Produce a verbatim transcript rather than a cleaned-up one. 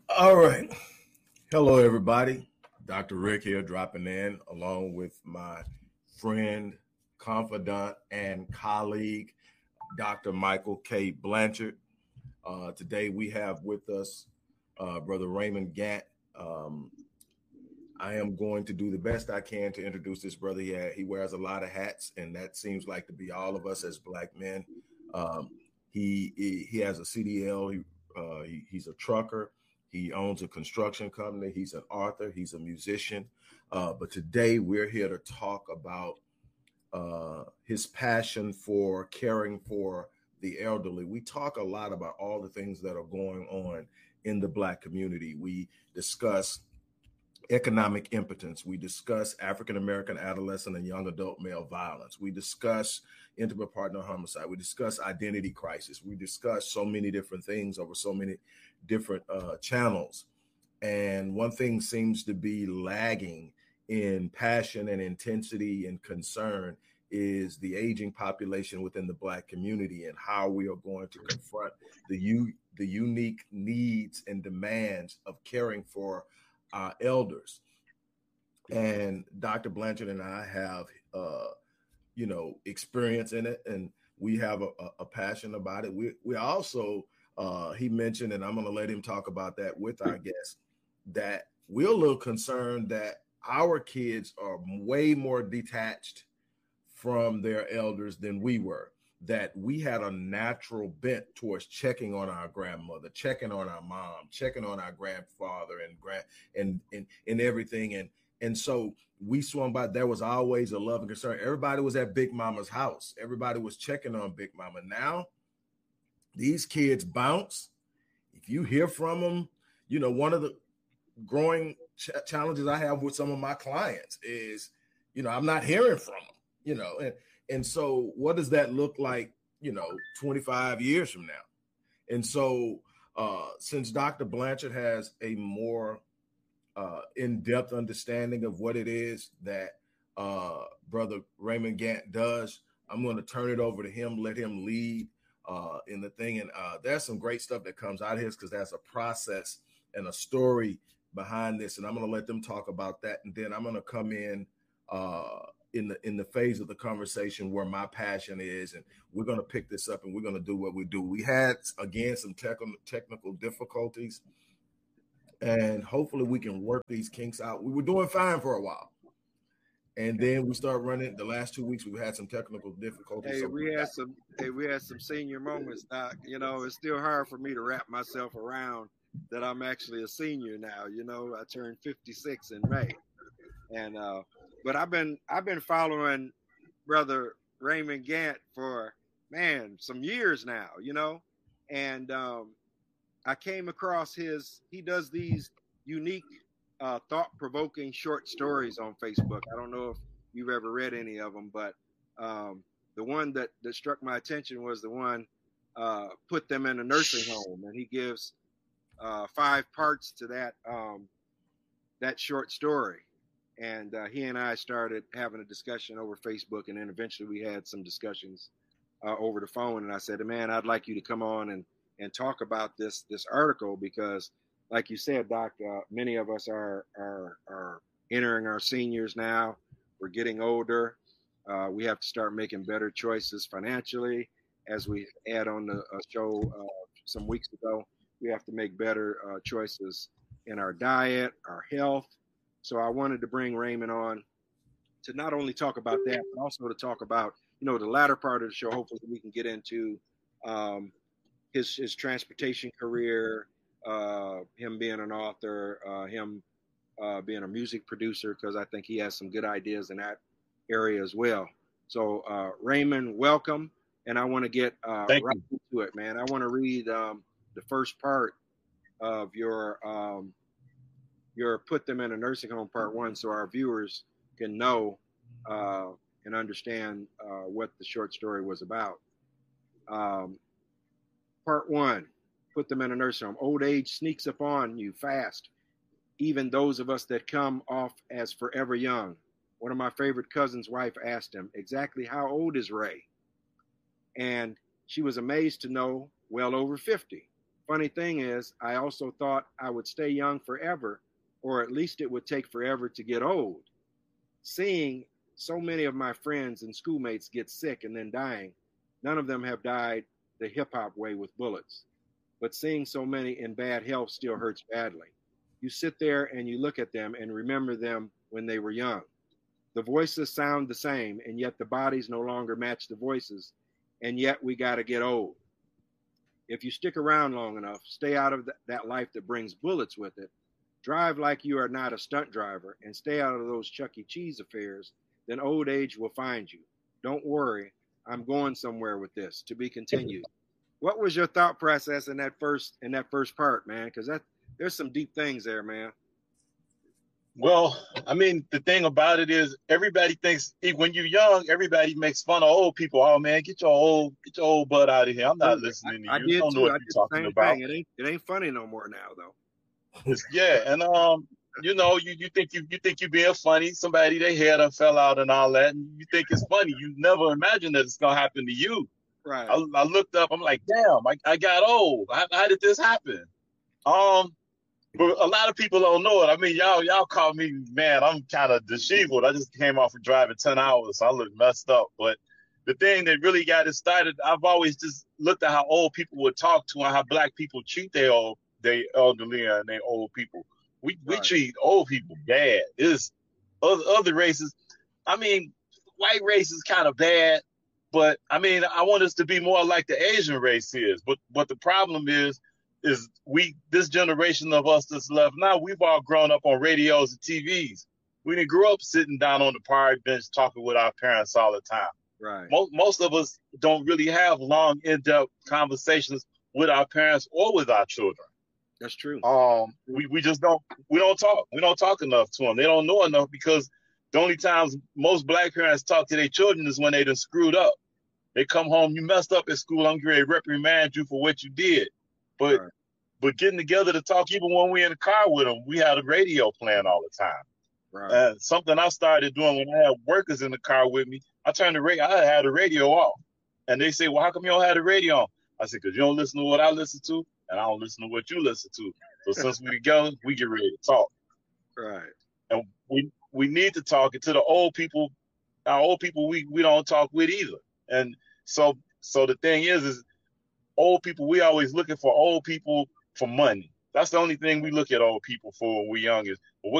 All right. Hello, everybody. Doctor Rick here, dropping in along with my friend, confidant, and colleague, Doctor Michael K. Blanchard. Uh, today we have with us uh, Brother Raymond Gant. Um, I am going to do the best I can to introduce this brother. He, he wears a lot of hats, and that seems like to be all of us as Black men. Um, he, he he has a C D L. He, uh, he he's a trucker. He owns a construction company. He's an author. He's a musician. Uh, but today we're here to talk about uh, his passion for caring for the elderly. We talk a lot about all the things that are going on in the Black community. We discuss economic impotence. We discuss African-American adolescent and young adult male violence. We discuss intimate partner homicide. We discuss identity crisis. We discuss so many different things over so many different uh, channels. And one thing seems to be lagging in passion and intensity and concern is the aging population within the Black community and how we are going to confront the, u- the unique needs and demands of caring for our elders. And Doctor Blanchard and I have, uh, you know, experience in it, and we have a, a passion about it. We we also, uh, he mentioned, and I'm going to let him talk about that with our guests, that we're a little concerned that our kids are way more detached from their elders than we were. That we had a natural bent towards checking on our grandmother, checking on our mom, checking on our grandfather and grand and and, and everything. And and so we swung by. There was always a love and concern. Everybody was at Big Mama's house. Everybody was checking on Big Mama. Now these kids bounce. If you hear from them, you know, one of the growing ch- challenges I have with some of my clients is, you know, I'm not hearing from them, you know, and And so what does that look like, you know, twenty-five years from now? And so uh, since Doctor Blanchard has a more uh, in-depth understanding of what it is that uh, Brother Raymond Gant does, I'm going to turn it over to him, let him lead uh, in the thing. And uh, there's some great stuff that comes out of his because there's a process and a story behind this. And I'm going to let them talk about that. And then I'm going to come in uh, in the in the phase of the conversation where my passion is, and we're going to pick this up and we're going to do what we do. We had, again, some tech- technical difficulties, and hopefully we can work these kinks out. We were doing fine for a while, and then we started running. The last two weeks we've had some technical difficulties. Hey, so we had some. Hey, we had some senior moments, Doc. You know, it's still hard for me to wrap myself around that I'm actually a senior now. You know, I turned fifty-six in May, and uh, but I've been I've been following Brother Raymond Gant for man some years now. You know, and um, I came across his. He does these unique, uh, thought-provoking short stories on Facebook. I don't know if you've ever read any of them, but um, the one that, that struck my attention was the one uh, put them in a nursing home, and he gives uh, five parts to that um, that short story. And uh, he and I started having a discussion over Facebook, and then eventually we had some discussions uh, over the phone. And I said, "Man, I'd like you to come on and and talk about this this article because, like you said, Doc, uh, many of us are are are entering our seniors now. We're getting older. Uh, we have to start making better choices financially. As we had on the uh, show uh, some weeks ago, we have to make better uh, choices in our diet, our health." So I wanted to bring Raymond on to not only talk about that, but also to talk about, you know, the latter part of the show. Hopefully we can get into um, his his transportation career, uh, him being an author, uh, him uh, being a music producer, because I think he has some good ideas in that area as well. So uh, Raymond, welcome. And I want to get uh, right you. into it, man. I want to read um, the first part of your um, your Put Them in a Nursing Home Part One, so our viewers can know uh, and understand uh, what the short story was about. Um, part One: Put Them in a Nursing Home. Old age sneaks upon you fast, even those of us that come off as forever young. One of my favorite cousins' wife asked him, "Exactly how old is Ray?" And she was amazed to know, well over fifty. funny thing is, I also thought I would stay young forever, or at least it would take forever to get old. Seeing so many of my friends and schoolmates get sick and then dying, none of them have died the hip hop way with bullets. But seeing so many in bad health still hurts badly. You sit there and you look at them and remember them when they were young. The voices sound the same, and yet the bodies no longer match the voices, and yet we got to get old. If you stick around long enough, stay out of th- that life that brings bullets with it, drive like you are not a stunt driver, and stay out of those Chuck E. Cheese affairs, then old age will find you. Don't worry, I'm going somewhere with this. To be continued. What was your thought process in that first in that first part, man? Because that there's some deep things there, man. Well, I mean, the thing about it is everybody thinks when you're young, everybody makes fun of old people. Oh man, get your old get your old butt out of here. I'm not listening to I, you. I did I don't too. know what I you're did talking the same about. thing. It ain't it ain't funny no more now though. Yeah, and um, you know, you, you think you you think you're being funny. Somebody their hair done fell out and all that, and you think it's funny. You never imagine that it's gonna happen to you. Right. I, I looked up. I'm like, damn, I, I got old. How, how did this happen? Um, but a lot of people don't know it. I mean, y'all y'all call me, man, I'm kind of disheveled. I just came off of driving ten hours. So I look messed up. But the thing that really got it started, I've always just looked at how old people would talk to and how black people treat their old, they elderly and their old people. We we Right. treat old people bad. It's other, other races. I mean, white race is kind of bad. But I mean, I want us to be more like the Asian race is. But what the problem is, is we this generation of us that's left now, we've all grown up on radios and T Vs. We didn't grow up sitting down on the park bench talking with our parents all the time. Right. Most most of us don't really have long, in-depth conversations with our parents or with our children. That's true. Um, we, we just don't we don't talk. We don't talk enough to them. They don't know enough because the only times most black parents talk to their children is when they done screwed up. They come home, you messed up at school, I'm going to reprimand you for what you did. But Right. but getting together to talk, even when we in the car with them, we had a radio playing all the time. Right. And something I started doing when I had workers in the car with me, I turned the radio, I had the radio off. And they say, well, how come you don't have the radio on? I said, because you don't listen to what I listen to, and I don't listen to what you listen to. So since we together, we get ready to talk. Right. And we we need to talk. And to the old people, our old people, we, we don't talk with either. And so so the thing is, is old people, we always looking for old people for money. That's the only thing we look at old people for when we're young is, well, what